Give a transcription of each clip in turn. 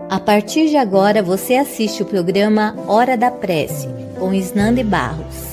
A partir de agora, você assiste o programa Hora da Prece, com Isnande Barros.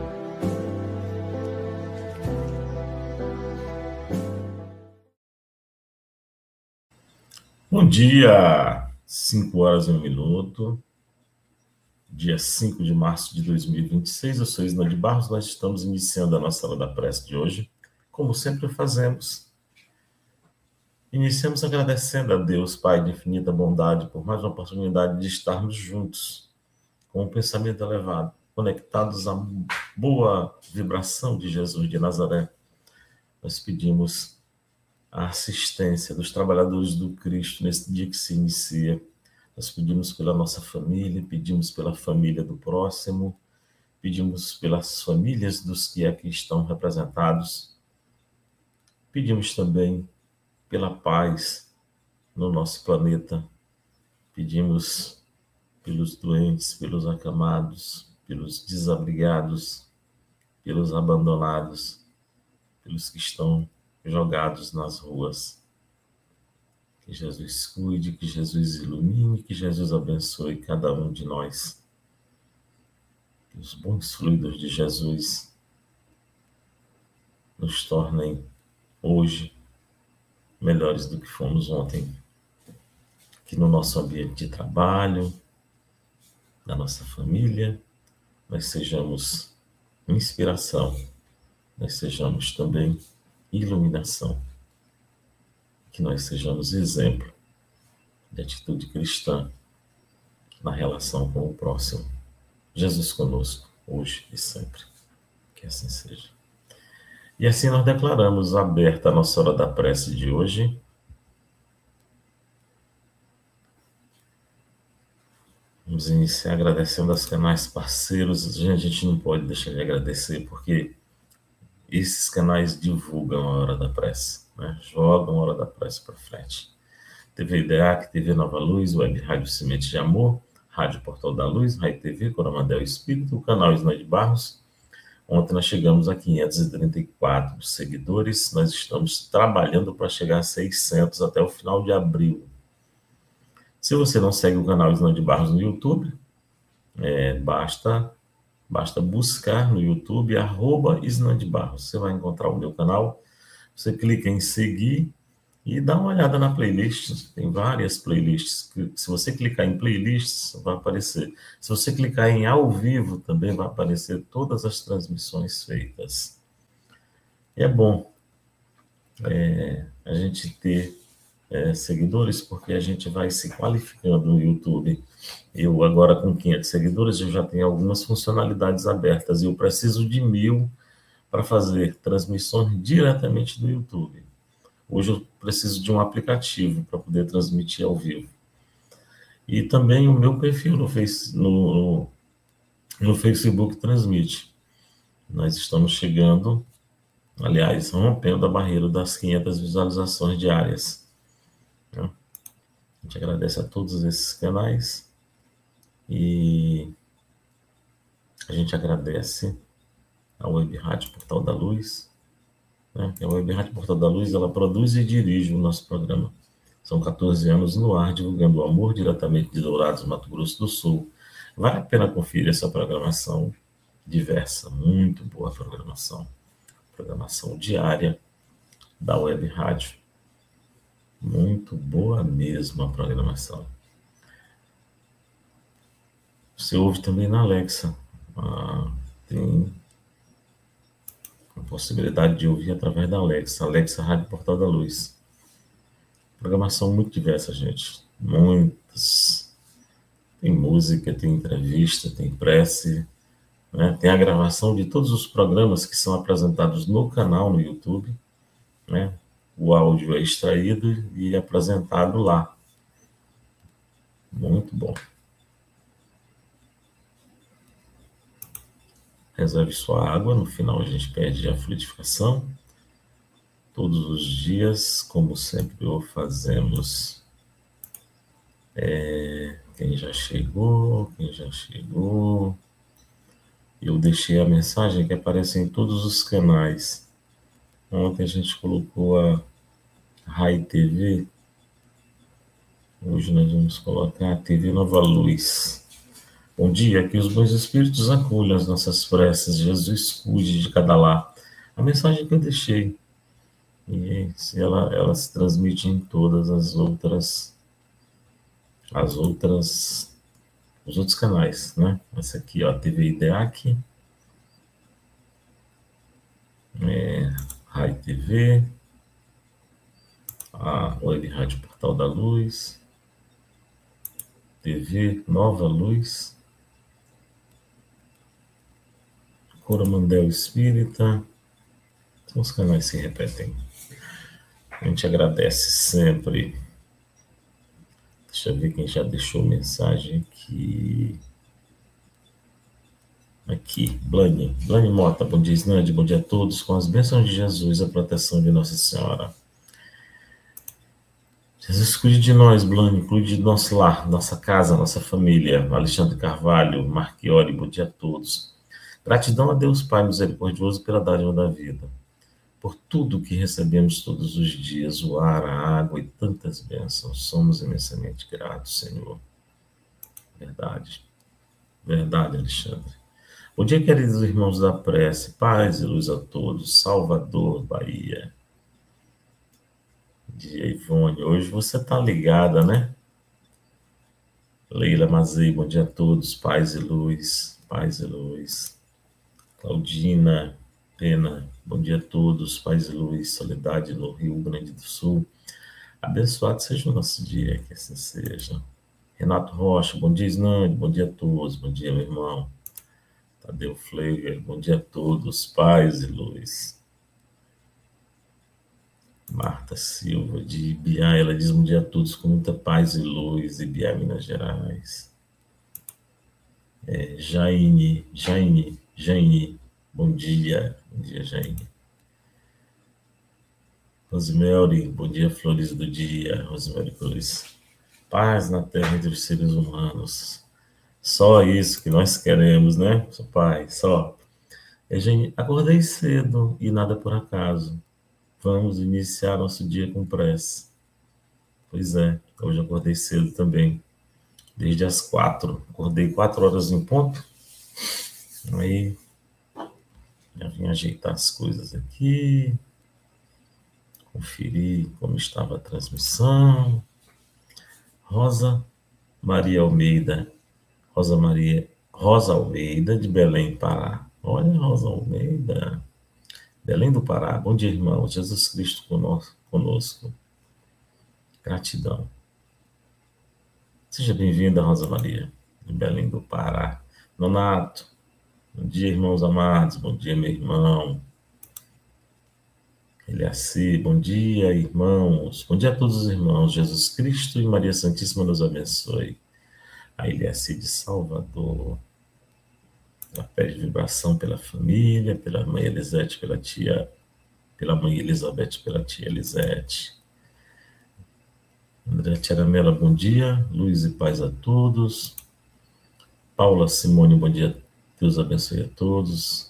Bom dia, 5h01, dia 5 de março de 2026, eu sou Isnande Barros, nós estamos iniciando a nossa Hora da Prece de hoje, como sempre fazemos. Iniciamos agradecendo a Deus, Pai de infinita bondade, por mais uma oportunidade de estarmos juntos, com um pensamento elevado, conectados à boa vibração de Jesus de Nazaré. Nós pedimos a assistência dos trabalhadores do Cristo nesse dia que se inicia. Nós pedimos pela nossa família, pedimos pela família do próximo, pedimos pelas famílias dos que aqui estão representados, pedimos também pela paz no nosso planeta, pedimos pelos doentes, pelos acamados, pelos desabrigados, pelos abandonados, pelos que estão jogados nas ruas. Que Jesus cuide, que Jesus ilumine, que Jesus abençoe cada um de nós. Que os bons fluidos de Jesus nos tornem hoje melhores do que fomos ontem. Que no nosso ambiente de trabalho, na nossa família, nós sejamos inspiração, nós sejamos também iluminação. Que nós sejamos exemplo de atitude cristã na relação com o próximo. Jesus conosco, hoje e sempre. Que assim seja. E assim nós declaramos aberta a nossa Hora da Prece de hoje. Vamos iniciar agradecendo aos canais parceiros. A gente não pode deixar de agradecer, porque esses canais divulgam a Hora da Prece, né? Jogam a Hora da Prece para frente. TV IDEAC, TV Nova Luz, Web Rádio Semente de Amor, Rádio Portal da Luz, Rádio TV, Coromandel Espírito, o canal Isnande Barros. Ontem nós chegamos a 534 seguidores, nós estamos trabalhando para chegar a 600 até o final de abril. Se você não segue o canal Isnande Barros no YouTube, basta buscar no YouTube @Isnande Barros. Você vai encontrar o meu canal, você clica em seguir e dá uma olhada na playlist. Tem várias playlists. Se você clicar em playlists, vai aparecer. Se você clicar em ao vivo, também vai aparecer todas as transmissões feitas. E é bom a gente ter seguidores, porque a gente vai se qualificando no YouTube. Eu agora com 500 seguidores, eu já tenho algumas funcionalidades abertas. Eu preciso de 1.000 para fazer transmissões diretamente do YouTube. Hoje eu preciso de um aplicativo para poder transmitir ao vivo. E também o meu perfil no Facebook transmite. Nós estamos chegando, aliás, rompendo a barreira das 500 visualizações diárias. A gente agradece a todos esses canais e a gente agradece a Web Rádio Portal da Luz, né? A Web Rádio Portal da Luz, ela produz e dirige o nosso programa. São 14 anos no ar, divulgando o amor diretamente de Dourados, Mato Grosso do Sul. Vale a pena conferir essa programação diversa, muito boa programação diária da Web Rádio. Muito boa mesmo a programação. Você ouve também na Alexa. Tem a possibilidade de ouvir através da Alexa Rádio Portal da Luz. Programação muito diversa, gente. Muitas. Tem música, tem entrevista, tem prece, né? Tem a gravação de todos os programas que são apresentados no canal, no YouTube, né? O áudio é extraído e apresentado lá. Muito bom. Reserve sua água, no final a gente pede a fluidificação. Todos os dias, como sempre o fazemos. Quem já chegou. Eu deixei a mensagem que aparece em todos os canais. Ontem a gente colocou a Rai TV, Hoje nós vamos colocar a TV Nova Luz. Bom dia, que os bons espíritos acolham as nossas preces. Jesus cuide de cada lar. A mensagem que eu deixei. E se ela se transmite em todas os outros canais, né? Essa aqui, ó, TV IDEAC, Rai TV, a Web Rádio Portal da Luz, TV Nova Luz, Coromandel Espírita, são os canais que repetem. A gente agradece sempre. Deixa eu ver quem já deixou mensagem aqui. Aqui, Blane Mota, bom dia, Snande, bom dia a todos, com as bênçãos de Jesus, a proteção de Nossa Senhora. Jesus cuide de nós, Blane, cuide do nosso lar, nossa casa, nossa família. Alexandre Carvalho, Marchiori, bom dia a todos. Gratidão a Deus Pai misericordioso pela dádiva da vida, por tudo que recebemos todos os dias, o ar, a água e tantas bênçãos. Somos imensamente gratos, Senhor. Verdade, Alexandre. Bom dia, queridos irmãos da prece, paz e luz a todos, Salvador, Bahia. Bom dia, Ivone, hoje você tá ligada, né? Leila Mazei, bom dia a todos, paz e luz, paz e luz. Claudina Pena, bom dia a todos, paz e luz, soledade no Rio Grande do Sul. Abençoado seja o nosso dia, que assim seja. Renato Rocha, bom dia, Snande, bom dia a todos, bom dia, meu irmão. Tadeu Fleger, bom dia a todos, paz e luz. Marta Silva, de Ibiá, ela diz bom dia a todos, com muita paz e luz, Ibiá, Minas Gerais. Jaine, bom dia, Jaine. Rosemary, bom dia, flores do dia, Rosemary Cruz. Paz na terra entre os seres humanos. Só isso que nós queremos, né? Só pai, só. Gente, acordei cedo e nada por acaso. Vamos iniciar nosso dia com prece. Pois é, hoje acordei cedo também. Desde as 4. Acordei 4 horas em ponto. Aí, já vim ajeitar as coisas aqui. Conferir como estava a transmissão. Rosa Almeida, de Belém, Pará. Olha, Rosa Almeida, Belém do Pará. Bom dia, irmão. Jesus Cristo conosco. Gratidão. Seja bem-vinda, Rosa Maria, de Belém do Pará. Nonato, bom dia, irmãos amados. Bom dia, meu irmão. Eliaci, bom dia, irmãos. Bom dia a todos os irmãos. Jesus Cristo e Maria Santíssima nos abençoe. A Eliaci de Salvador. Ela pede vibração pela família, pela mãe Elisete, pela mãe Elizabeth, pela tia Elisete. André Tiaramela, bom dia. Luz e paz a todos. Paula Simone, bom dia. Deus abençoe a todos.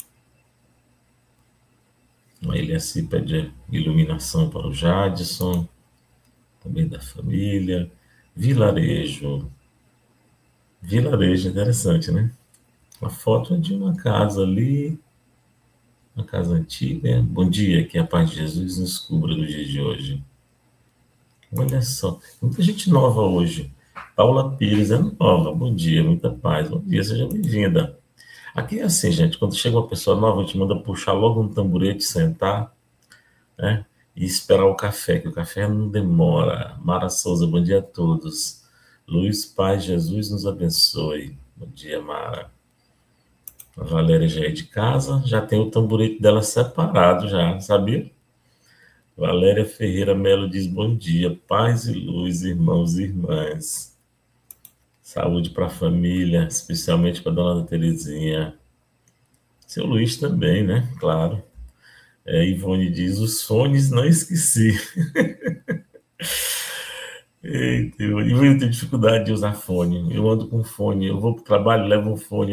A Eliaci pede iluminação para o Jadson, também da família. Vilarejo, interessante, né? A foto é de uma casa ali, uma casa antiga. Bom dia, que a paz de Jesus nos cubra no dia de hoje. Olha só, muita gente nova hoje. Paula Pires é nova, bom dia, muita paz. Bom dia, seja bem-vinda. Aqui é assim, gente, quando chega uma pessoa nova, a gente manda puxar logo um tamborete, sentar, né? E esperar o café, que o café não demora. Mara Souza, bom dia a todos. Luiz Paz, Jesus nos abençoe. Bom dia, Mara. A Valéria já é de casa, já tem o tamborete dela separado já, sabia? Valéria Ferreira Melo diz bom dia, paz e luz, irmãos e irmãs. Saúde para a família, especialmente para a dona Terezinha. Seu Luiz também, né? Claro. Ivone diz, os fones não esqueci. Eita, eu tenho dificuldade de usar fone. Eu ando com fone, eu vou para o trabalho, levo um fone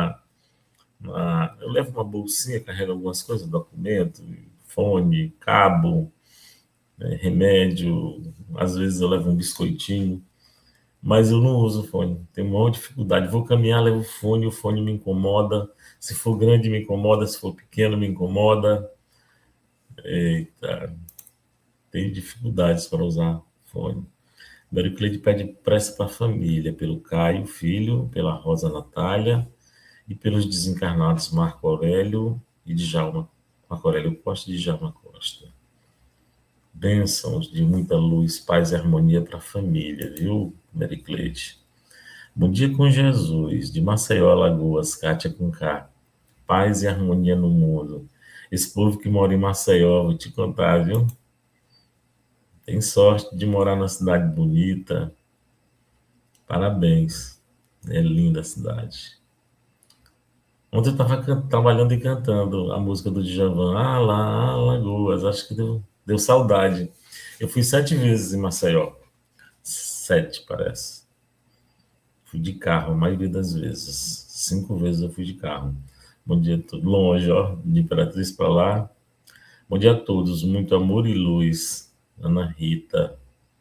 eu levo uma bolsinha, carrego algumas coisas, documento, fone, cabo, remédio, às vezes eu levo um biscoitinho, mas eu não uso fone, tenho maior dificuldade. Vou caminhar, levo o fone me incomoda, se for grande me incomoda, se for pequeno me incomoda. Eita, tenho dificuldades para usar fone. Bericleide pede prece para a família, pelo Caio, filho, pela Rosa Natália e pelos desencarnados Marco Aurélio e Djalma. Marco Aurélio Costa e Djalma Costa. Bênçãos de muita luz, paz e harmonia para a família, viu, Bericleide? Bom dia com Jesus, de Maceió, Alagoas, Kátia com K. Paz e harmonia no mundo. Esse povo que mora em Maceió, vou te contar, viu? Tem sorte de morar numa cidade bonita. Parabéns. É linda a cidade. Ontem eu estava trabalhando e cantando a música do Djavan, Alagoas. Acho que deu saudade. Eu fui 7 vezes em Maceió. 7, parece. Fui de carro, a maioria das vezes. 5 vezes eu fui de carro. Bom dia, tudo longe, ó, de Imperatriz para lá. Bom dia a todos, muito amor e luz. Ana Rita.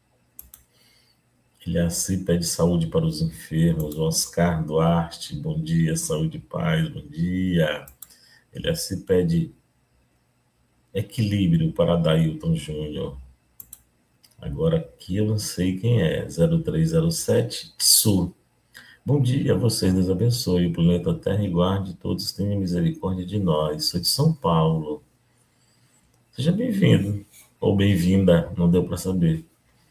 Ilhaci pede saúde para os enfermos. Oscar Duarte, bom dia, saúde e paz, bom dia. Ilhaci pede equilíbrio para Dailton Júnior. Agora aqui eu não sei quem é. 0307 Tsu. Bom dia a vocês, Deus abençoe o planeta Terra e guarde todos, tenha misericórdia de nós. Sou de São Paulo. Seja bem-vindo ou bem-vinda, não deu para saber.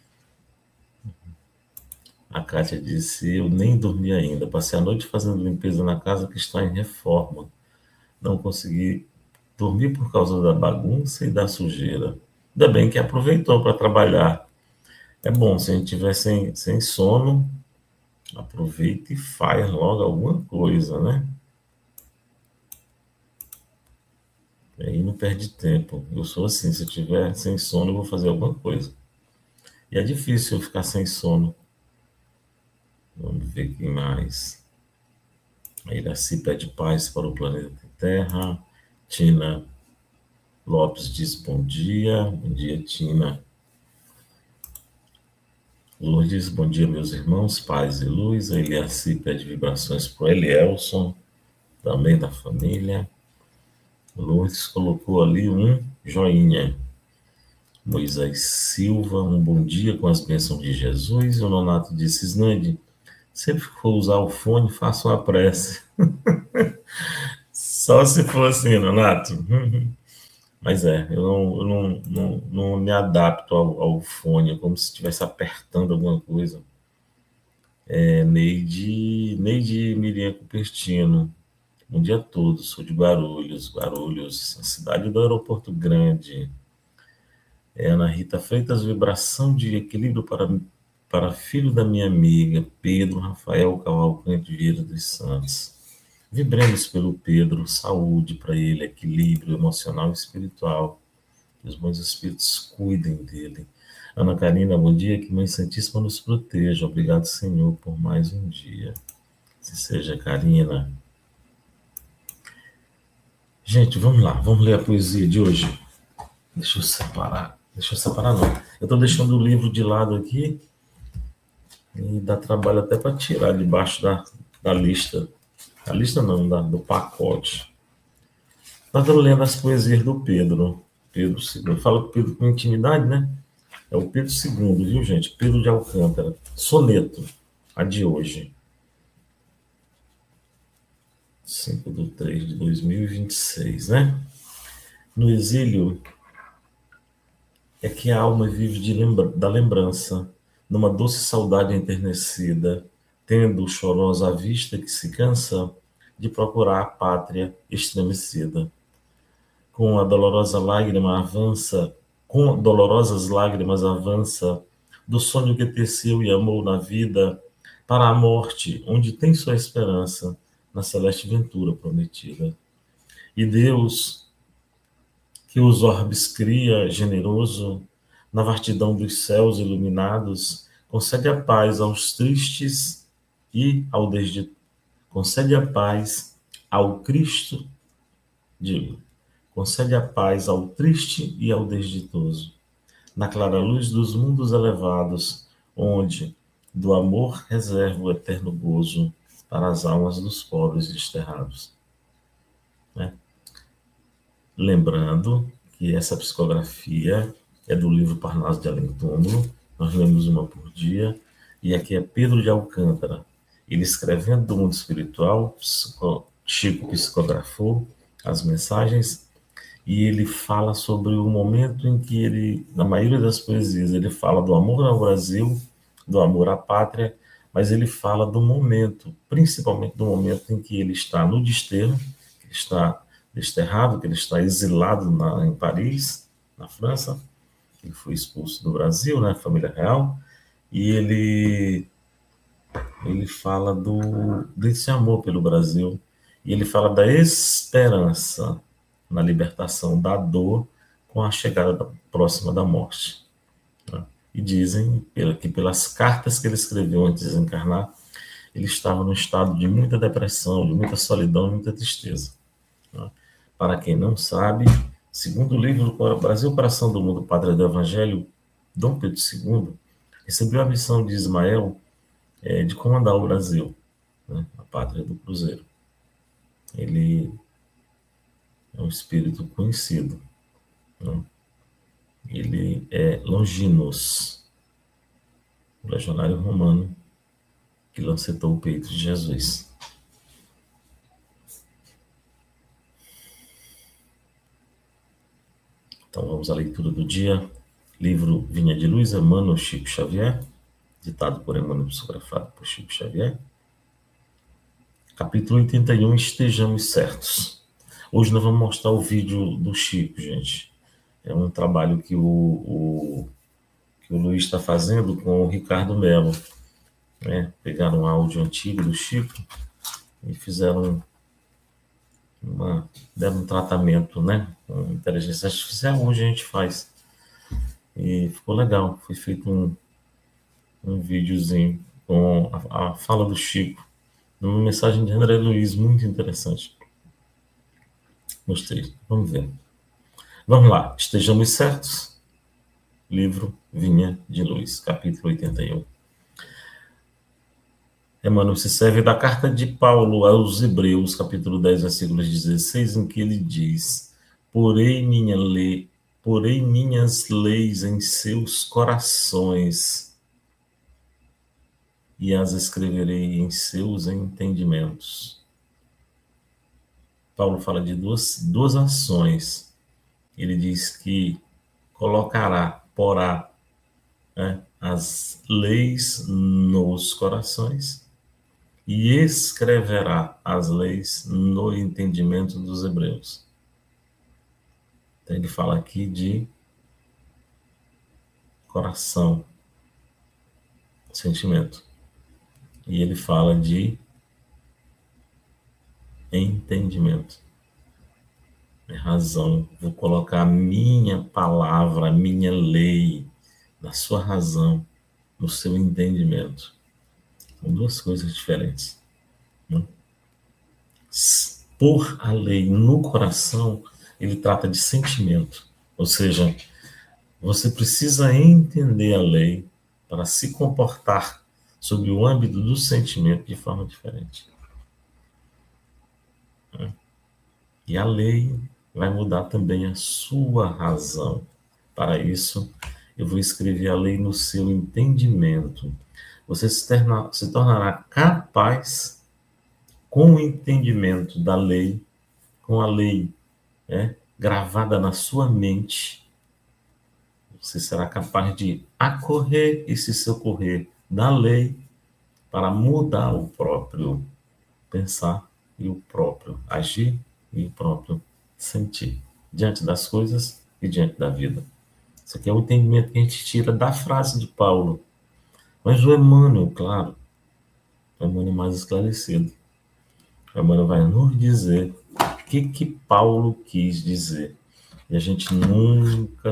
A Kátia disse, eu nem dormi ainda, passei a noite fazendo limpeza na casa que está em reforma. Não consegui dormir por causa da bagunça e da sujeira. Ainda bem que aproveitou para trabalhar. É bom, se a gente tiver sem sono, aproveita e faz logo alguma coisa, né? Aí não perde tempo. Eu sou assim, se eu tiver sem sono, eu vou fazer alguma coisa. E é difícil eu ficar sem sono. Vamos ver quem mais. A Iraci pede paz para o planeta Terra. Tina Lopes diz bom dia. Bom dia, Tina. Lourdes, bom dia, meus irmãos, paz e luz. A Iraci pede vibrações para o Elielson, também da família. Lourdes colocou ali um joinha. Moisés Silva, um bom dia com as bênçãos de Jesus. E o Nonato disse, Snande, sempre que for usar o fone, faça uma prece. Só se for assim, Nonato. Mas eu não me adapto ao fone, é como se estivesse apertando alguma coisa. Neide Miriam Cupertino. Bom dia a todos, sou de Guarulhos, a cidade do Aeroporto Grande. Ana Rita Freitas, vibração de equilíbrio para filho da minha amiga, Pedro Rafael Cavalcante Vieira dos Santos. Vibremos pelo Pedro, saúde para ele, equilíbrio emocional e espiritual. Que os bons espíritos cuidem dele. Ana Karina, bom dia, que Mãe Santíssima nos proteja. Obrigado, Senhor, por mais um dia. Se seja, Karina. Gente, vamos lá, vamos ler a poesia de hoje. Deixa eu separar não. Eu estou deixando o livro de lado aqui e dá trabalho até para tirar debaixo da lista. A lista não, do pacote. Estou lendo as poesias do Pedro II. Eu falo com Pedro com intimidade, né? É o Pedro II, viu, gente? Pedro de Alcântara. Soneto, a de hoje. 5/3/2026, né? No exílio é que a alma vive da lembrança, numa doce saudade enternecida, tendo chorosa a vista que se cansa de procurar a pátria estremecida. Com dolorosas lágrimas avança do sonho que teceu e amou na vida para a morte, onde tem sua esperança na celeste ventura prometida. E Deus, que os orbes cria, generoso, na vastidão dos céus iluminados, concede a paz aos tristes e concede a paz ao Cristo, concede a paz ao triste e ao desditoso. na clara luz dos mundos elevados, onde do amor reserva o eterno gozo para as almas dos pobres desterrados. Né? Lembrando que essa psicografia é do livro Parnaso de Além Túmulo, nós lemos uma por dia, e aqui é Pedro de Alcântara. Ele escrevendo do mundo espiritual, Chico psicografou as mensagens, e ele fala sobre o momento em que ele, na maioria das poesias, ele fala do amor ao Brasil, do amor à pátria, mas ele fala do momento, principalmente do momento em que ele está no desterro, que ele está desterrado, que ele está exilado em Paris, na França, ele foi expulso do Brasil, né, família real, e ele fala desse amor pelo Brasil, e ele fala da esperança na libertação da dor com a chegada próxima da morte. Né? E dizem que pelas cartas que ele escreveu antes de desencarnar, ele estava num estado de muita depressão, de muita solidão, muita tristeza. Né? Para quem não sabe, segundo o livro Brasil, Coração do Mundo, Padre do Evangelho, Dom Pedro II recebeu a missão de Ismael de comandar o Brasil, né? A pátria do Cruzeiro. Ele é um espírito conhecido. Né? Ele é Longinos, o legionário romano que lancetou o peito de Jesus. Então vamos à leitura do dia. Livro Vinha de Luz, Emmanuel Chico Xavier, ditado por Emmanuel, psicografado por Chico Xavier. Capítulo 81, Estejamos Certos. Hoje nós vamos mostrar o vídeo do Chico, gente. É um trabalho que o Luiz está fazendo com o Ricardo Melo. Né? Pegaram um áudio antigo do Chico e fizeram deram um tratamento, né, com inteligência artificial. Hoje a gente faz. E ficou legal. Foi feito um videozinho com a fala do Chico, uma mensagem de André Luiz, muito interessante. Gostei. Vamos ver. Vamos lá. Estejamos certos. Livro Vinha de Luz, capítulo 81. Emmanuel se serve da carta de Paulo aos Hebreus, capítulo 10, versículo 16, em que ele diz: Porei minhas leis em seus corações e as escreverei em seus entendimentos. Paulo fala de duas ações. Ele diz que porá, né, as leis nos corações e escreverá as leis no entendimento dos hebreus. Então ele fala aqui de coração, sentimento. E ele fala de entendimento. É razão. Vou colocar a minha palavra, a minha lei, na sua razão, no seu entendimento. São duas coisas diferentes. Né? Por a lei no coração, ele trata de sentimento. Ou seja, você precisa entender a lei para se comportar sobre o âmbito do sentimento de forma diferente. E a lei vai mudar também a sua razão. Para isso, eu vou escrever a lei no seu entendimento. Você se tornará capaz, com o entendimento da lei, com a lei gravada na sua mente, você será capaz de acorrer e se socorrer da lei para mudar o próprio pensar e o próprio agir e o próprio sentir diante das coisas e diante da vida. Isso aqui é o entendimento que a gente tira da frase de Paulo. Mas o Emmanuel, claro, o Emmanuel é mais esclarecido. O Emmanuel vai nos dizer o que Paulo quis dizer. E a gente nunca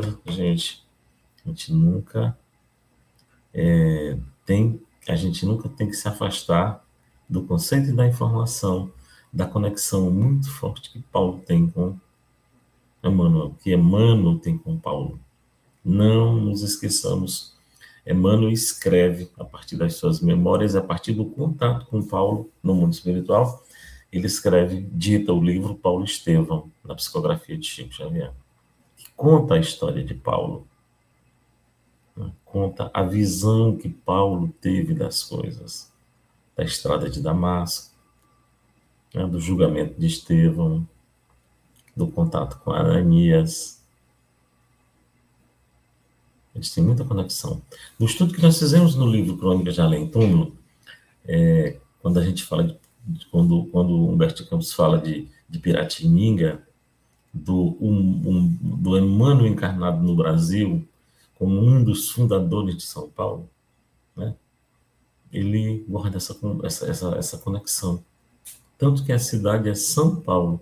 tem que se afastar do conceito e da informação, da conexão muito forte que Paulo tem com Emmanuel, que Emmanuel tem com Paulo. Não nos esqueçamos. Emmanuel escreve a partir das suas memórias, a partir do contato com Paulo no mundo espiritual. Ele escreve, dita o livro Paulo Estevão, na psicografia de Chico Xavier, que conta a história de Paulo, né? Conta a visão que Paulo teve das coisas, da estrada de Damasco, né? Do julgamento de Estevão, do contato com Ananias. Eles têm muita conexão. No estudo que nós fizemos no livro Crônicas de Além Túmulo, quando a gente fala quando Humberto de Campos fala de Piratininga, do Emmanuel encarnado no Brasil, como um dos fundadores de São Paulo, né? Ele guarda essa conexão. Tanto que a cidade é São Paulo.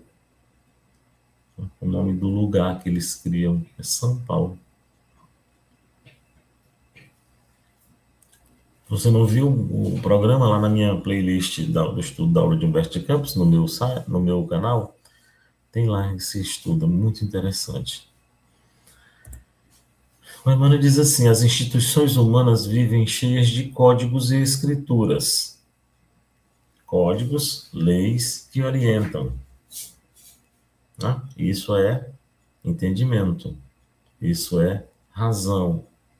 O nome do lugar que eles criam é São Paulo. Você não viu o programa lá na minha playlist do estudo da aula de Humberto de Campos, no meu site, no meu canal? Tem lá esse estudo, muito interessante. O Emmanuel diz assim: as instituições humanas vivem cheias de códigos e escrituras. Códigos, leis que orientam. Né? Isso é entendimento. Isso é razão.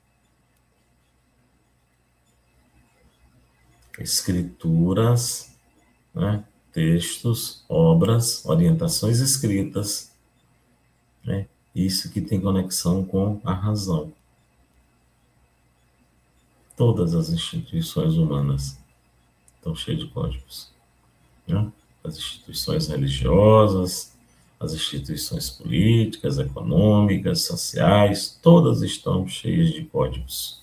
Escrituras, né? Textos, obras, orientações escritas, né? Isso que tem conexão com a razão. Todas as instituições humanas estão cheias de códigos, né? As instituições religiosas, as instituições políticas, econômicas, sociais, todas estão cheias de códigos.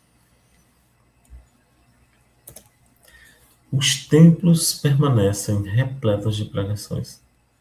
Os templos permanecem repletos de pregações.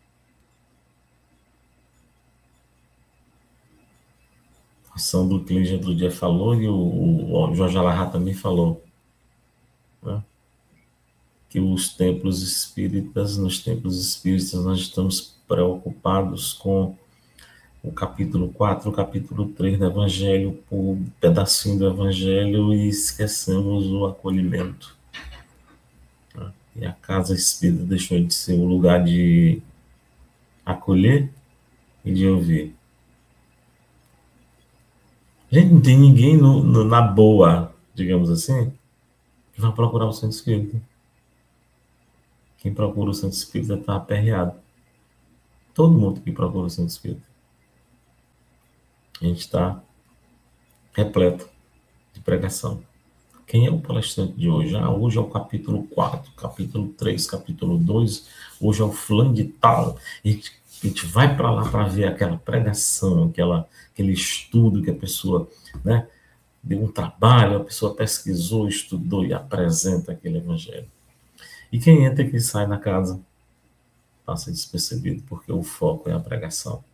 A ação do Cleide outro dia falou e o Jorge Alahá também falou, né? Que nos templos espíritas nós estamos preocupados com o capítulo 4, o capítulo 3 do Evangelho, o pedacinho do Evangelho, e esquecemos o acolhimento. E a casa espírita deixou de ser o lugar de acolher e de ouvir. Gente, não tem ninguém na boa, digamos assim, que vai procurar o centro espírita. Quem procura o centro espírita está aperreado. Todo mundo que procura o centro espírita. A gente está repleto de pregação. Quem é o palestrante de hoje? Hoje é o capítulo 4, capítulo 3, capítulo 2, hoje é o fulano de tal. E a gente vai para lá para ver aquela pregação, aquele estudo que a pessoa, né, deu um trabalho, a pessoa pesquisou, estudou e apresenta aquele evangelho. E quem entra e quem sai na casa passa despercebido, porque o foco é a pregação.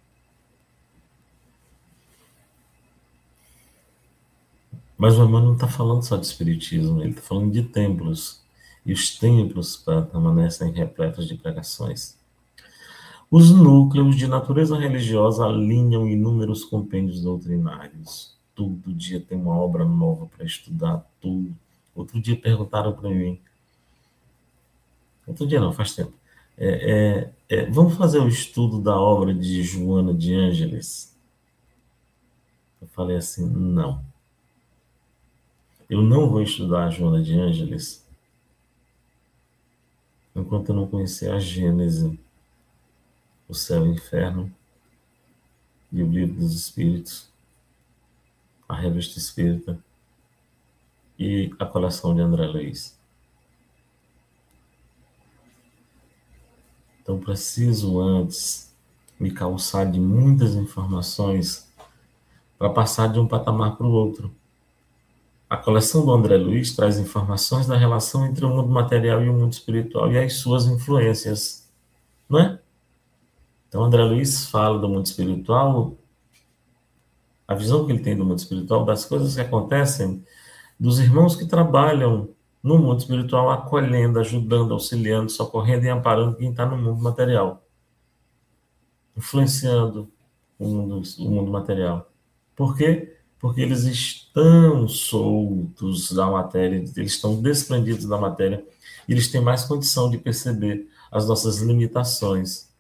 Mas o Emmanuel não está falando só de espiritismo, ele está falando de templos. E os templos permanecem repletos de pregações. Os núcleos de natureza religiosa alinham inúmeros compêndios doutrinários. Todo dia tem uma obra nova para estudar, tudo. Outro dia perguntaram para mim. Outro dia não, faz tempo. Vamos fazer o estudo da obra de Joana de Ângeles? Eu falei assim, não. Eu não vou estudar a Joana de Ângeles enquanto eu não conhecer a Gênese, o céu e o inferno, e o livro dos Espíritos, a revista espírita e a coleção de André Luiz. Então, preciso antes me calçar de muitas informações para passar de um patamar para o outro. A coleção do André Luiz traz informações da relação entre o mundo material e o mundo espiritual e as suas influências, não é? Então, André Luiz fala do mundo espiritual, a visão que ele tem do mundo espiritual, das coisas que acontecem, dos irmãos que trabalham no mundo espiritual, acolhendo, ajudando, auxiliando, socorrendo e amparando quem está no mundo material, influenciando o mundo material. Por quê? porque eles estão soltos da matéria, eles estão desprendidos da matéria, e eles têm mais condição de perceber as nossas limitações.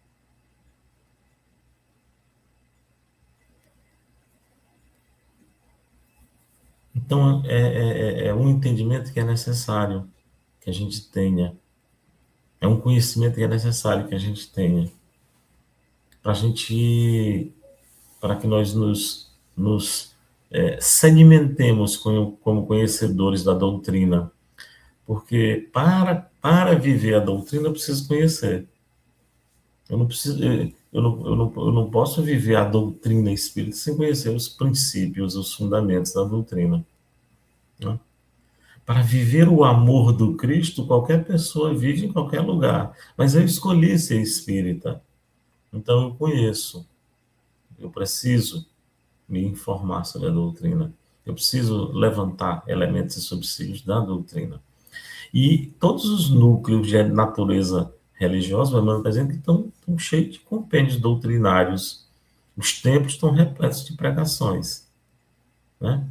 Então, é um entendimento que é necessário que a gente tenha, é um conhecimento que é necessário que a gente tenha, para a gente, para que nós nos sedimentemos como conhecedores da doutrina, porque para viver a doutrina eu preciso conhecer. Eu não preciso, eu não posso viver a doutrina espírita sem conhecer os princípios, os fundamentos da doutrina, né? Para viver o amor do Cristo, qualquer pessoa vive em qualquer lugar, mas eu escolhi ser espírita, então eu conheço, eu preciso me informar sobre a doutrina, eu preciso levantar elementos e subsídios da doutrina. E todos os núcleos de natureza religiosa, por exemplo, estão cheios de compêndios doutrinários. Os templos estão repletos de pregações, né?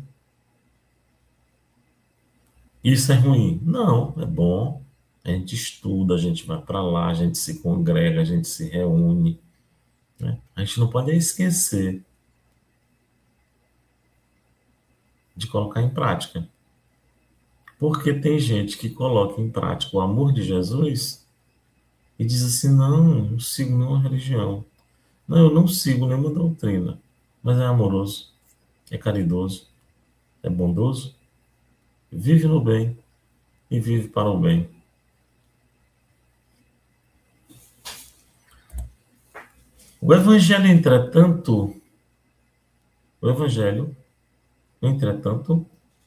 Isso é ruim? Não, é bom. A gente estuda, a gente vai para lá, a gente se congrega, a gente se reúne, né? A gente não pode esquecer de colocar em prática. Porque tem gente que coloca em prática o amor de Jesus e diz assim: não, não sigo nenhuma religião. Não, eu não sigo nenhuma doutrina, mas é amoroso, é caridoso, é bondoso, vive no bem e vive para o bem. O Evangelho, entretanto, o Evangelho, entretanto,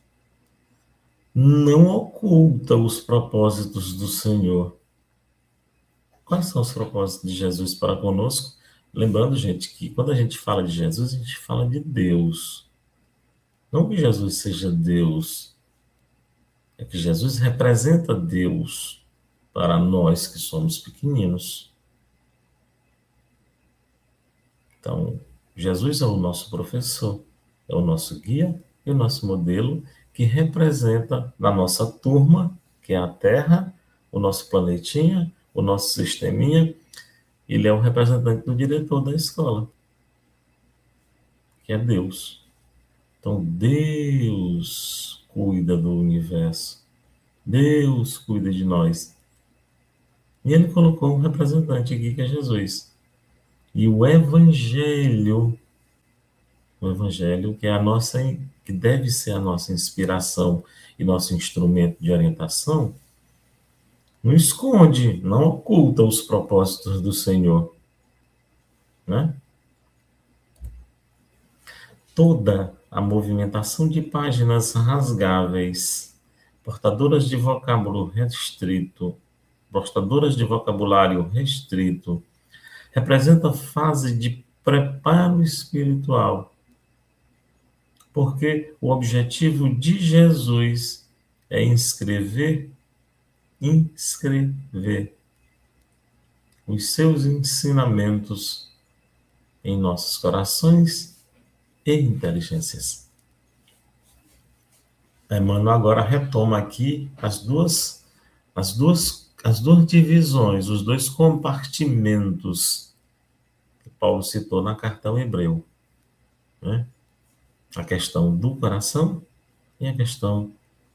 não oculta os propósitos do Senhor. Quais são os propósitos de Jesus para conosco? Lembrando, gente, que quando a gente fala de Jesus, a gente fala de Deus. Não que Jesus seja Deus, é que Jesus representa Deus para nós que somos pequeninos. Então, Jesus é o nosso professor, é o nosso guia e o nosso modelo que representa na nossa turma, que é a Terra, o nosso planetinha, o nosso sisteminha. Ele é o representante do diretor da escola, que é Deus. Então, Deus cuida do universo. Deus cuida de nós. E ele colocou um representante aqui, que é Jesus. E o Evangelho, que é a nossa, que deve ser a nossa inspiração e nosso instrumento de orientação, não esconde, não oculta os propósitos do Senhor, né? Toda a movimentação de páginas rasgáveis, portadoras de vocábulo restrito, portadoras de vocabulário restrito, representa fase de preparo espiritual, porque o objetivo de Jesus é inscrever os seus ensinamentos em nossos corações e inteligências. Emmanuel agora retoma aqui as duas divisões, os dois compartimentos que Paulo citou na carta ao Hebreu, né? A questão do coração e a questão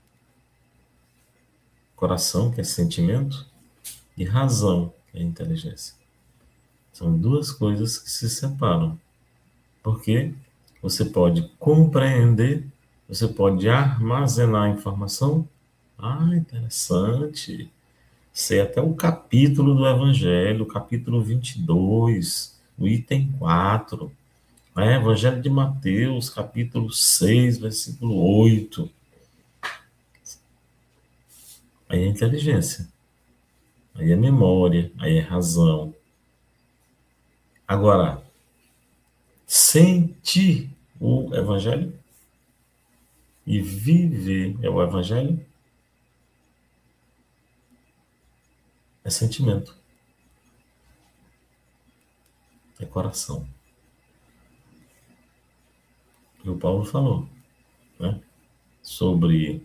coração, que é sentimento, e razão, que é inteligência. São duas coisas que se separam, porque você pode compreender, você pode armazenar a informação. Ah, interessante. Sei até o capítulo do Evangelho, o capítulo 22, o item 4. Evangelho de Mateus, capítulo 6, versículo 8. Aí é inteligência, aí é memória, aí é razão. Agora, sentir o Evangelho e viver o Evangelho é sentimento, é coração. que o Paulo falou, né? Sobre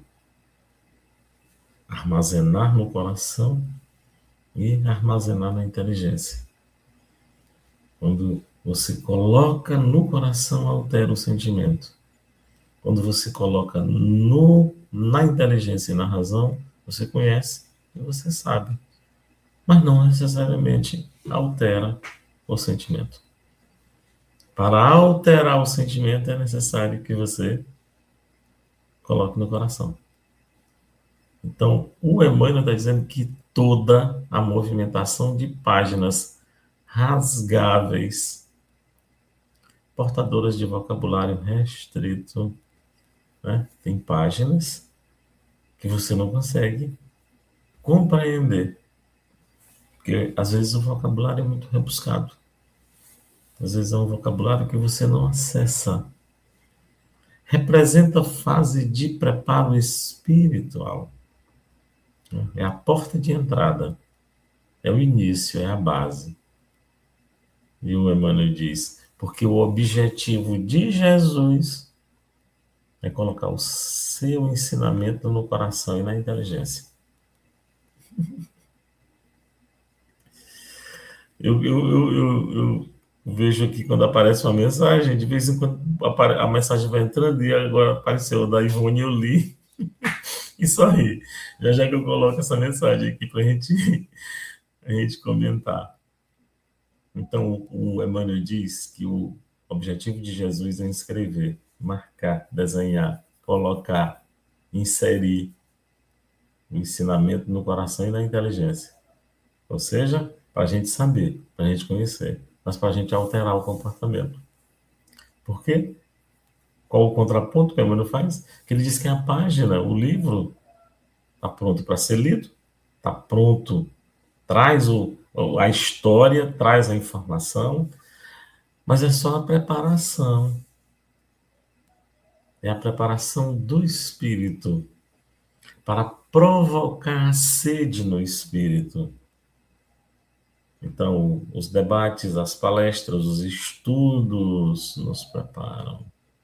armazenar no coração e armazenar na inteligência. Quando você coloca no coração, altera o sentimento. Quando você coloca na inteligência e na razão, você conhece e você sabe. Mas não necessariamente altera o sentimento. Para alterar o sentimento, é necessário que você coloque no coração. Então, o Emmanuel está dizendo que toda a movimentação de páginas rasgáveis, portadoras de vocabulário restrito, né? Tem páginas que você não consegue compreender, porque às vezes o vocabulário é muito rebuscado, às vezes é um vocabulário que você não acessa. Representa fase de preparo espiritual, né? É a porta de entrada, é o início, é a base. E o Emmanuel diz, porque o objetivo de Jesus é colocar o seu ensinamento no coração e na inteligência. Eu vejo aqui quando aparece uma mensagem, de vez em quando a mensagem vai entrando e agora apareceu da Ivone, eu li e sorri. Já já que eu coloco essa mensagem aqui para a gente comentar. Então, o Emmanuel diz que o objetivo de Jesus é inscrever, marcar, desenhar, colocar, inserir o ensinamento no coração e na inteligência. Ou seja, para a gente saber, para a gente conhecer, mas para a gente alterar o comportamento. Por quê? Qual o contraponto que o Emmanuel faz? Que ele diz que a página, o livro, está pronto para ser lido, está pronto, traz a história, traz a informação, mas é só a preparação. É a preparação do espírito para provocar a sede no espírito. Então, os debates, as palestras, os estudos nos preparam.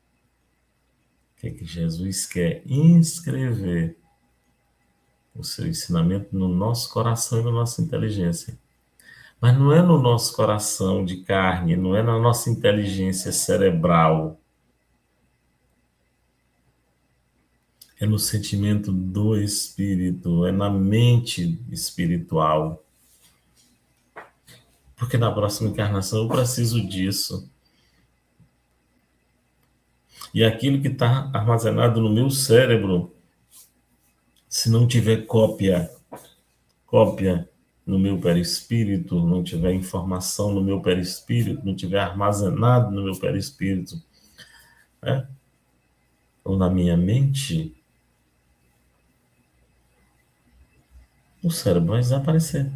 O que é que Jesus quer? Inscrever o seu ensinamento no nosso coração e na nossa inteligência. Mas não é no nosso coração de carne, não é na nossa inteligência cerebral. É no sentimento do espírito, é na mente espiritual. Porque na próxima encarnação eu preciso disso. E aquilo que está armazenado no meu cérebro, se não tiver cópia no meu perispírito, não tiver informação no meu perispírito, não tiver armazenado no meu perispírito, né? Ou na minha mente, o cérebro vai desaparecer.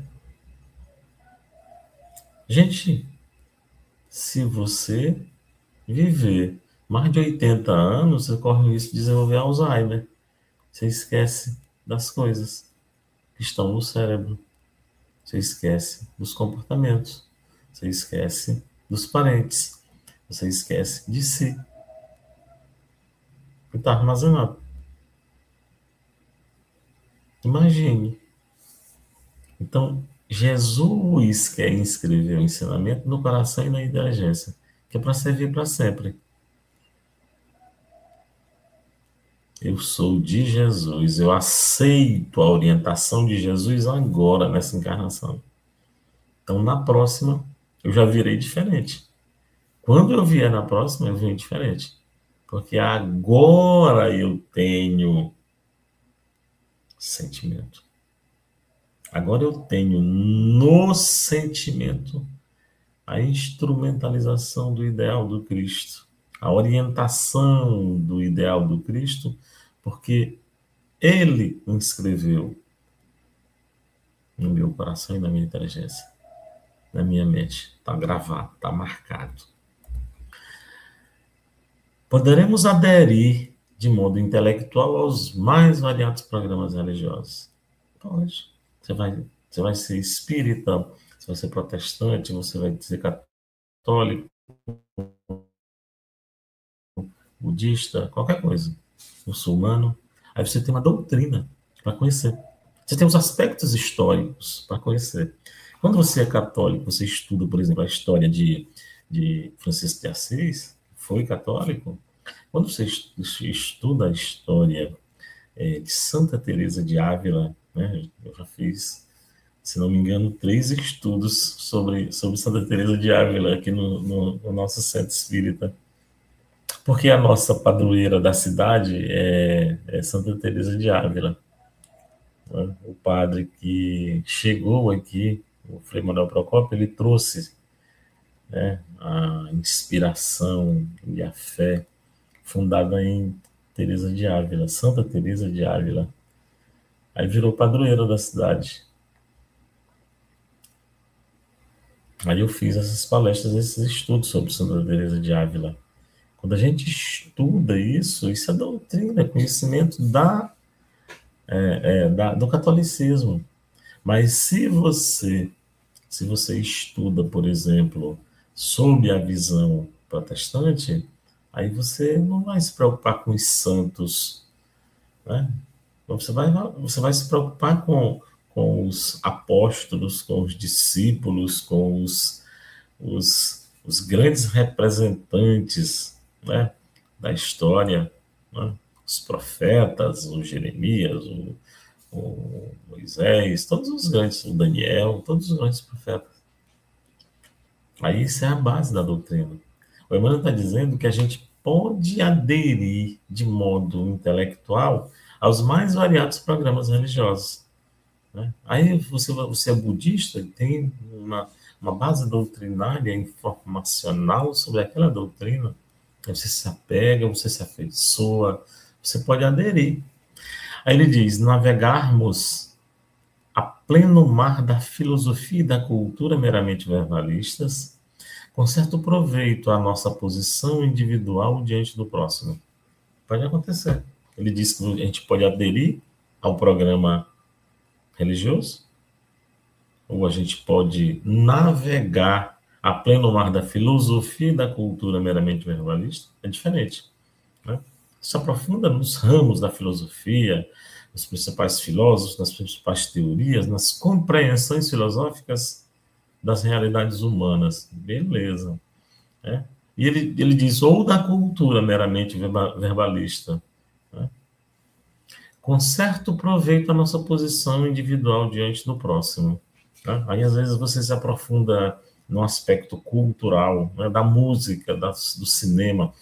Gente, se você viver mais de 80 anos, você corre o risco de desenvolver Alzheimer. Você esquece das coisas que estão no cérebro. Você esquece dos comportamentos. Você esquece dos parentes. Você esquece de si. E está armazenado. Imagine. Então, Jesus quer inscrever o ensinamento no coração e na inteligência, que é para servir para sempre. Eu sou de Jesus, eu aceito a orientação de Jesus agora, nessa encarnação. Então, na próxima, eu já virei diferente. Quando eu vier na próxima, eu venho diferente. Porque agora eu tenho sentimento. Agora eu tenho no sentimento a instrumentalização do ideal do Cristo, a orientação do ideal do Cristo, porque Ele inscreveu no meu coração e na minha inteligência, na minha mente. Está gravado, está marcado. Poderemos aderir de modo intelectual aos mais variados programas religiosos. Pode. Você vai ser espírita, você vai ser protestante, você vai ser católico, budista, qualquer coisa, muçulmano. Aí você tem uma doutrina para conhecer. Você tem os aspectos históricos para conhecer. Quando você é católico, você estuda, por exemplo, a história de Francisco de Assis, foi católico. Quando você estuda a história de Santa Teresa de Ávila, né, eu já fiz, se não me engano, 3 estudos sobre Santa Teresa de Ávila aqui no nosso centro espírita, porque a nossa padroeira da cidade é Santa Teresa de Ávila, né? O padre que chegou aqui, o Frei Manuel Procópio, ele trouxe, né, a inspiração e a fé fundada em Teresa de Ávila, Santa Teresa de Ávila. Aí virou padroeira da cidade. Aí eu fiz essas palestras, esses estudos sobre Santa Teresa de Ávila. Quando a gente estuda isso é doutrina, é conhecimento do catolicismo. Mas se você estuda, por exemplo, sob a visão protestante, aí você não vai se preocupar com os santos, né? Você vai se preocupar com os apóstolos, com os discípulos, com os grandes representantes, né, da história, né? Os profetas, o Jeremias, o Moisés, todos os grandes, o Daniel, todos os grandes profetas. Aí isso é a base da doutrina. O Emmanuel está dizendo que a gente pode aderir de modo intelectual aos mais variados programas religiosos, né? Aí você é budista, tem uma base doutrinária, informacional sobre aquela doutrina, aí você se apega, você se afeiçoa, você pode aderir. Aí ele diz, navegarmos a pleno mar da filosofia e da cultura meramente verbalistas, com certo proveito à nossa posição individual diante do próximo. Pode acontecer. Ele diz que a gente pode aderir ao programa religioso, ou a gente pode navegar a pleno mar da filosofia e da cultura meramente verbalista. É diferente, né? Se aprofunda nos ramos da filosofia, nos principais filósofos, nas principais teorias, nas compreensões filosóficas das realidades humanas. Beleza, né? E ele diz, ou da cultura meramente verbalista, né? Com certo proveito à nossa posição individual diante do próximo, né? Aí, às vezes, você se aprofunda no aspecto cultural, né, da música, do cinema.